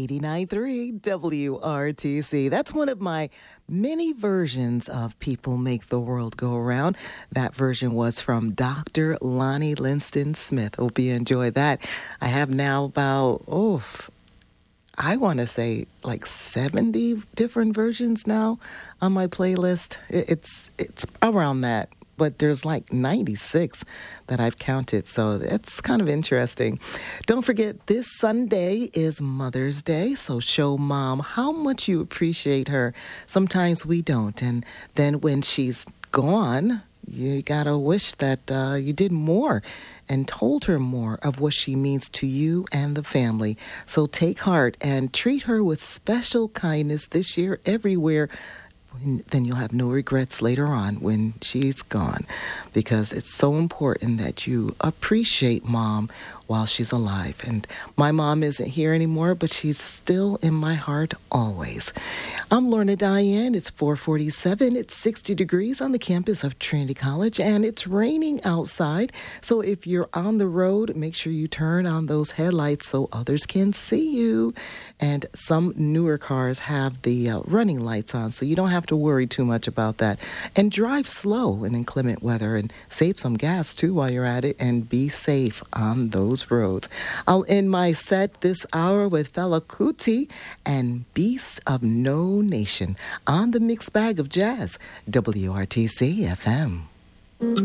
89.3 WRTC. That's one of my many versions of People Make the World Go Around. That version was from Dr. Lonnie Liston Smith. Hope you enjoy that. I have now about, I want to say like 70 different versions now on my playlist. It's around that. But there's like 96 that I've counted, so it's kind of interesting. Don't forget, this Sunday is Mother's Day, so show Mom how much you appreciate her. Sometimes we don't, and then when she's gone, you gotta wish that you did more and told her more of what she means to you and the family. So take heart and treat her with special kindness this year everywhere. Then you'll have no regrets later on when she's gone, because it's so important that you appreciate Mom while she's alive. And my mom isn't here anymore, but she's still in my heart always. I'm Lorna Diane. It's 4:47. It's 60 degrees on the campus of Trinity College, and it's raining outside. So if you're on the road, make sure you turn on those headlights so others can see you. And some newer cars have the running lights on, so you don't have to worry too much about that. And drive slow in inclement weather and save some gas, too, while you're at it, and be safe on those roads. I'll end my set this hour with Fela Kuti and Beast of No Nation on the Mixed Bag of Jazz, WRTC FM.